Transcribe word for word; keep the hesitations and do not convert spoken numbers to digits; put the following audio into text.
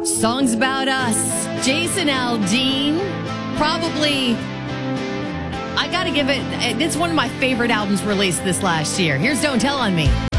Songs About Us. Jason Aldean. Probably, I gotta give it, it's one of my favorite albums released this last year. Here's Don't Tell on Me.